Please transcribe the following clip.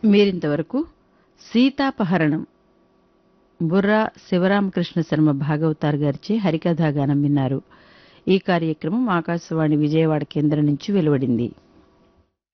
మీరింతవరకు సీతాపహరణం బుర్రా శివరామకృష్ణ శర్మ భాగవతార్ గారిచే హరికథాగానం విన్నారు. ఈ కార్యక్రమం ఆకాశవాణి విజయవాడ కేంద్రం నుంచి వెలువడింది.